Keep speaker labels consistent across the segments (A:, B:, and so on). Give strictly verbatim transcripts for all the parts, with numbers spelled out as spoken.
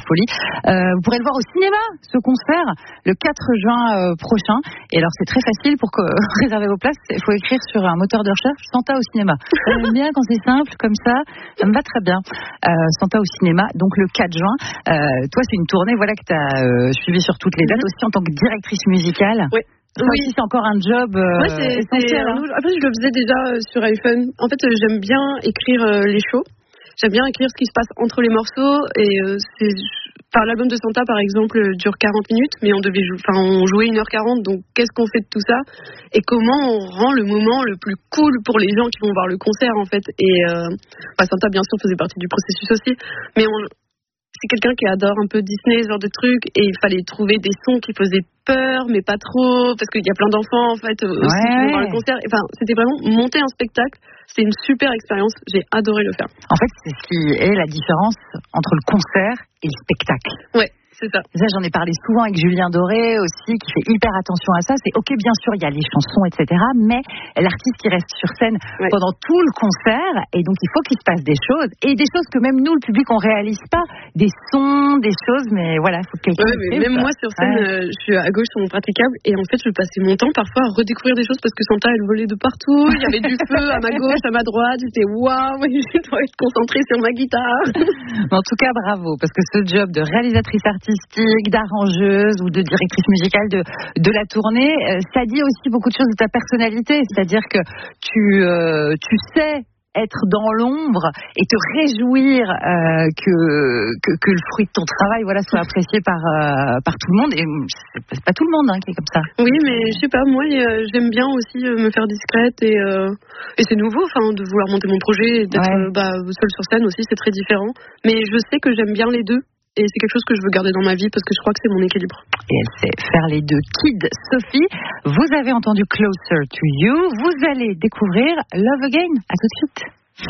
A: folie. Euh, vous pourrez le voir au cinéma, ce concert, le quatre juin euh, prochain. Et alors, c'est très facile pour que, réserver vos places. Il faut écrire sur un moteur de recherche Santa au cinéma. J'aime bien quand c'est simple, comme ça. Ça me va très bien. Euh, Santa au cinéma, donc le quatre juin. Euh, toi, c'est une tournée voilà, que tu as euh, suivie sur toutes les dates, aussi en tant que directrice musicale.
B: Oui.
A: Ça
B: oui.
A: aussi, c'est encore un job euh,
B: Moi, c'est,
A: essentiel.
B: c'est,
A: Hein.
B: après, je le faisais déjà euh, sur iPhone. En fait, euh, j'aime bien écrire euh, les shows. J'aime bien écrire ce qui se passe entre les morceaux. Et euh, c'est... Enfin, l'album de Santa, par exemple, dure quarante minutes, mais on devait jouer, enfin, on jouait une heure quarante, donc qu'est-ce qu'on fait de tout ça? Et comment on rend le moment le plus cool pour les gens qui vont voir le concert, en fait? Et, euh, enfin, Santa, bien sûr, faisait partie du processus aussi, mais on, c'est quelqu'un qui adore un peu Disney, ce genre de trucs, et il fallait trouver des sons qui faisaient peur, mais pas trop, parce qu'il y a plein d'enfants, en fait, aussi
A: ouais.
B: qui vont voir le concert. Enfin, c'était vraiment monter un spectacle. C'était une super expérience. J'ai adoré le faire.
A: En fait, c'est ce qui est la différence entre le concert et le spectacle.
B: Ouais. C'est ça.
A: Ça, j'en ai parlé souvent avec Julien Doré aussi, qui fait hyper attention à ça. C'est ok, bien sûr, il y a les chansons, et cetera. Mais l'artiste qui reste sur scène ouais. pendant tout le concert, et donc il faut qu'il se passe des choses, et des choses que même nous, le public, on réalise pas, des sons, des choses, mais voilà, il faut que quelqu'un.
B: Ouais, mais même ça. Moi sur scène, ouais. euh, je suis à gauche sur mon praticable, et en fait, je passais mon temps parfois à redécouvrir des choses parce que Santa, elle volait de partout. Il y avait du feu à ma gauche, à ma droite. J'étais waouh, je dois être concentrée sur ma guitare.
A: En tout cas, bravo, parce que ce job de réalisatrice artistique, d'arrangeuse ou de directrice musicale de, de la tournée, euh, ça dit aussi beaucoup de choses de ta personnalité, c'est-à-dire que tu, euh, tu sais être dans l'ombre et te réjouir euh, que, que, que le fruit de ton travail voilà, soit apprécié par, euh, par tout le monde. Et c'est, c'est pas tout le monde hein, qui est comme ça.
B: Oui, mais je sais pas, moi euh, j'aime bien aussi euh, me faire discrète et, euh, et c'est nouveau de vouloir monter mon projet et d'être ouais. euh, bah, seule sur scène aussi, c'est très différent. Mais je sais que j'aime bien les deux. Et c'est quelque chose que je veux garder dans ma vie parce que je crois que c'est mon équilibre.
A: Et elle sait faire les deux. Kid Sophie, vous avez entendu Closer to You. Vous allez découvrir Love Again. À tout de suite.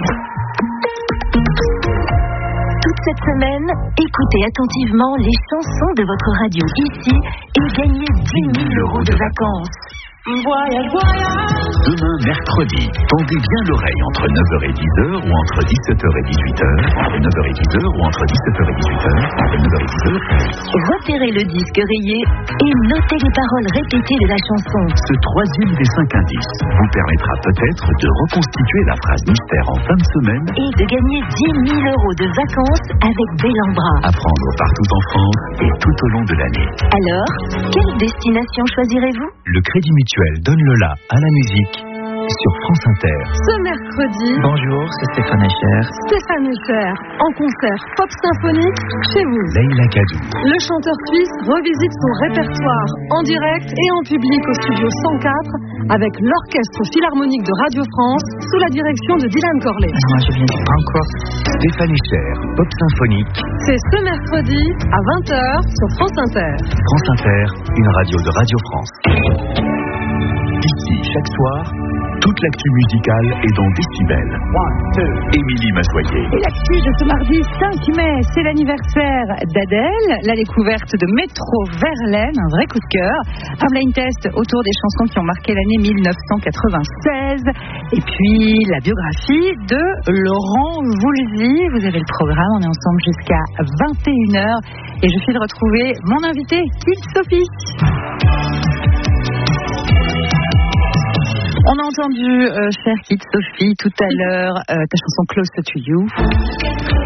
C: Toute cette semaine, écoutez attentivement les chansons de votre radio ici et gagnez dix mille euros de vacances.
D: Voyage, voyage. Demain, mercredi, tendez bien l'oreille entre neuf heures et dix heures ou entre dix-sept heures et dix-huit heures, entre neuf heures et dix heures ou entre dix-sept heures et dix-huit heures, entre neuf heures et dix heures.
C: Repérez le disque rayé et notez les paroles répétées de la chanson.
D: Ce troisième des cinq indices vous permettra peut-être de reconstituer la phrase mystère en fin de semaine
C: et de gagner dix mille euros de vacances avec Bellambra.
D: Apprendre partout en France et tout au long de l'année.
C: Alors, quelle destination choisirez-vous?
D: Le Crédit Mutuel donne le la à la musique sur France Inter.
B: Ce mercredi,
E: bonjour, c'est Stéphane Echer.
B: Stéphane Echer, en concert pop symphonique chez vous.
D: Leïla Kadou.
B: Le chanteur suisse revisite son répertoire en direct et en public au studio cent quatre avec l'Orchestre Philharmonique de Radio France sous la direction de Dylan Corley.
E: Moi, je viens du encore.
D: Stéphane Echer, pop symphonique.
B: C'est ce mercredi à vingt heures sur France Inter.
D: France Inter, une radio de Radio France. Ici, chaque soir, toute l'actu musicale est dans Décibel. Émilie Massoyer.
A: Et l'actu de ce mardi cinq mai, c'est l'anniversaire d'Adèle, la découverte de Métro Verlaine, un vrai coup de cœur. Un blind test autour des chansons qui ont marqué l'année dix-neuf cent quatre-vingt-seize. Et puis la biographie de Laurent Voulzy. Vous avez le programme, on est ensemble jusqu'à vingt et une heures. Et je suis de retrouver mon invité, Kid Sophie. On a entendu, euh, chère Kid Sophie, tout à l'heure, euh, ta chanson Close to You.